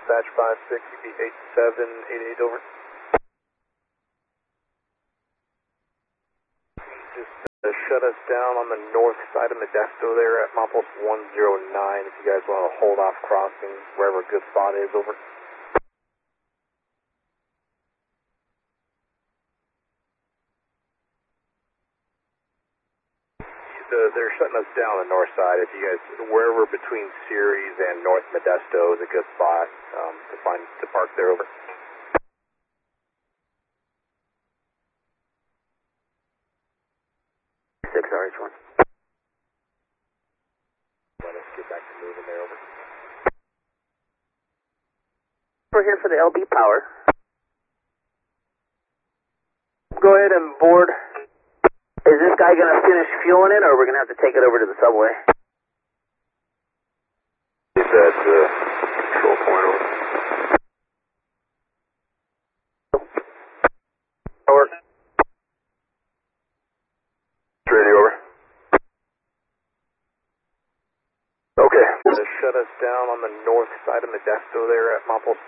dispatch 56, UP 8788, over. Just shut us down on the north side of Modesto there at Milepost 109 if you guys want to hold off crossing wherever a good spot is, over. They're shutting us down on the north side. If you guys, wherever between Ceres and North Modesto is a good spot to park there, over. 6RH1. Let us get back to moving there, over. We're here for the LB power. Go ahead and board. Is this guy going to finish fueling it, or we're going to have to take it over to the subway? Is that control point, over? Over. Ready, over. Okay. Shut us down on the north side of Modesto there at Milepost